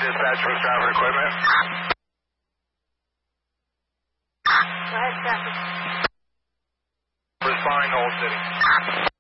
dispatch for Stratford Equipment. Go ahead, Stratford. Responding to Old City.